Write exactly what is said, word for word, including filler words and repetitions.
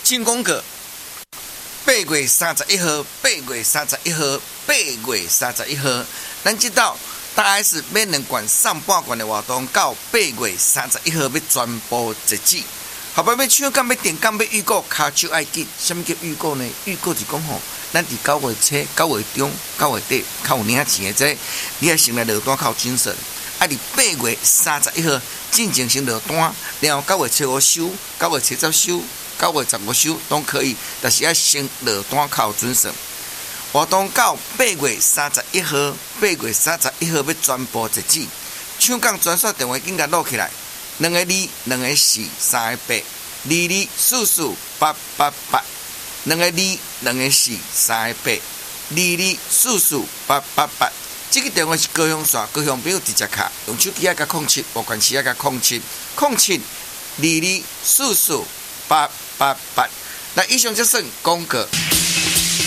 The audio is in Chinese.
进攻阁八月三十一号，八月三十一号，八月三十一号，咱知道大 S 免两冠上半冠的活动到八月三十一号要全部截止。后摆要抢奖、要定奖、要预购，骹手爱紧。什么叫预购呢？预购是讲吼，咱伫九月初、九月中、九月底较有领钱的这，你要先来落单较有精神。啊，伫八月三十一号进前先落单，然后九月初五收，九月初十收。九月十五收都可以，但是要先落单较有准绳。活动到八月三十一号，八月三十一号要全部截止。抢奖专线电话紧甲录起来，两个二，两个四，三个八，二二四四八八八，两个二，两个四，三个八，二二四四八八八。这个电话是高雄线，高雄朋友直接卡，用手机啊甲控七，无关系啊甲控七，控七二二四四八八八。那以上就算广告。